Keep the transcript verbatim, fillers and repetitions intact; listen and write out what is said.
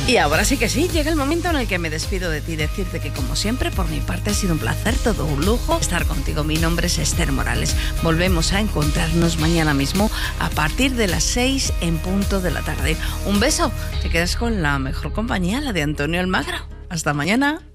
Y ahora sí que sí, llega el momento en el que me despido de ti, decirte que como siempre, por mi parte ha sido un placer, todo un lujo estar contigo. Mi nombre es Esther Morales. Volvemos a encontrarnos mañana mismo a partir de las seis en punto de la tarde. Un beso, te quedas con la mejor compañía, la de Antonio Almagro. Hasta mañana.